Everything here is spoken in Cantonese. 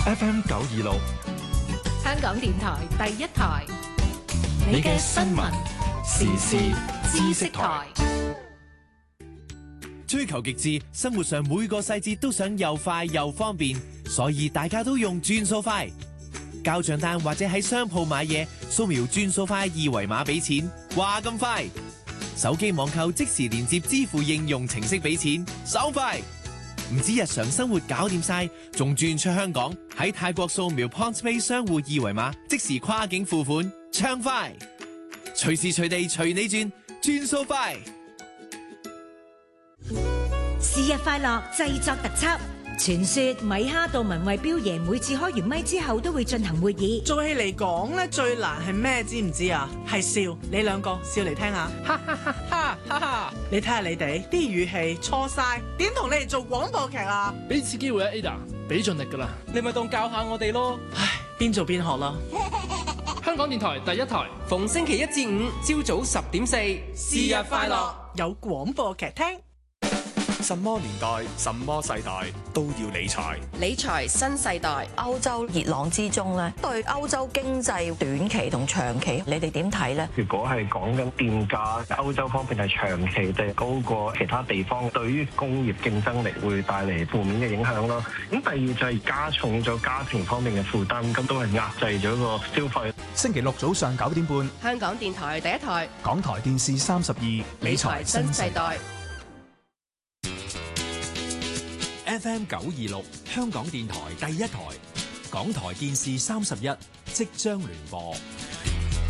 FM 926， 香港電台第一台，你嘅新聞時事知識台。 追求極致，生活上每個細節都想又快又方便，所以大家都用轉數快。交賬單或者喺商鋪買嘢，掃描轉數快二維碼俾錢，話咁快。手機網購即時連接支付應用程式俾錢，爽快。唔止日常生活搞掂晒，仲轉出香港，喺泰國掃描 PointsPay 商戶二維碼，即時跨境付款，暢快。隨時隨地隨你轉，轉數快。 是日快樂製作特輯。傳說米哈杜文慧彪爺每次開完咪之後都會進行會議。 做戲嚟講咧，最難係咩？知唔知啊？係笑。你兩個笑嚟聽下，哈哈哈哈哈哈！你睇下你哋啲語氣錯晒，點同你哋做廣播劇啊？ 俾次機會啊 Ada， 俾盡力噶啦， 你咪當教下我哋咯。 唉，邊做邊學啦。 香港電台第一台， 逢星期一至五朝早10:4，是日快樂， 有廣播劇聽。 什麼年代、什麼世代都要理財。 理財新世代，歐洲熱浪之中咧，對歐洲經濟短期同長期，你哋點睇咧？ 如果係講緊電價，歐洲方面係長期地高過其他地方，對於工業競爭力會帶嚟負面嘅影響咯。咁第二就係加重咗家庭方面嘅負擔，咁都係壓制咗個消費。 星期六早上9點半， 香港電台第一台， 港台電視32，理財新世代。 FM 926，香港電台第一台，港台電視31即將聯播。